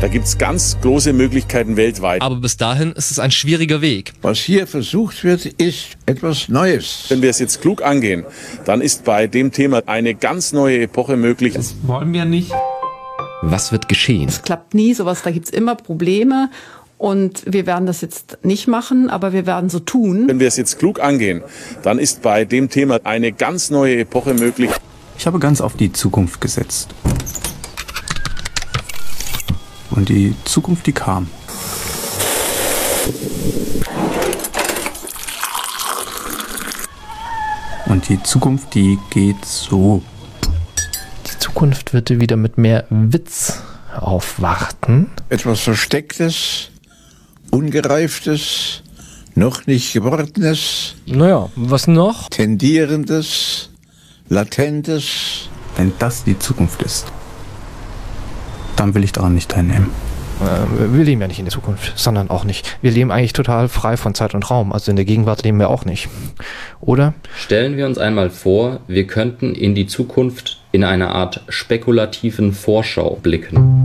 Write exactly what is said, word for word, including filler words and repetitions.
Da gibt es ganz große Möglichkeiten weltweit. Aber bis dahin ist es ein schwieriger Weg. Was hier versucht wird, ist etwas Neues. Wenn wir es jetzt klug angehen, dann ist bei dem Thema eine ganz neue Epoche möglich. Das wollen wir nicht. Was wird geschehen? Es klappt nie, sowas, da gibt's immer Probleme. Und wir werden das jetzt nicht machen, aber wir werden so tun. Wenn wir es jetzt klug angehen, dann ist bei dem Thema eine ganz neue Epoche möglich. Ich habe ganz auf die Zukunft gesetzt. Und die Zukunft, die kam. Und die Zukunft, die geht so. Die Zukunft wird wieder mit mehr Witz aufwarten. Etwas Verstecktes, Ungereiftes, noch nicht Gewordenes, Naja, was noch? Tendierendes, Latentes. Wenn das die Zukunft ist, dann will ich daran nicht teilnehmen. Äh, wir leben ja nicht in der Zukunft, sondern auch nicht. Wir leben eigentlich total frei von Zeit und Raum. Also in der Gegenwart leben wir auch nicht. Oder? Stellen wir uns einmal vor, wir könnten in die Zukunft in einer Art spekulativen Vorschau blicken.